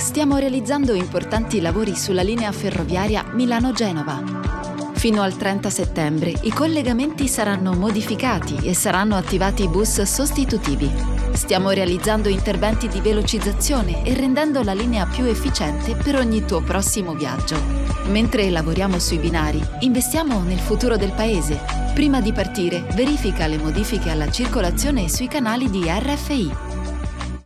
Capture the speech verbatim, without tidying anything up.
Stiamo realizzando importanti lavori sulla linea ferroviaria Milano-Genova. Fino al trenta settembre i collegamenti saranno modificati e saranno attivati bus sostitutivi. Stiamo realizzando interventi di velocizzazione e rendendo la linea più efficiente per ogni tuo prossimo viaggio. Mentre lavoriamo sui binari, investiamo nel futuro del paese. Prima di partire, verifica le modifiche alla circolazione sui canali di R F I.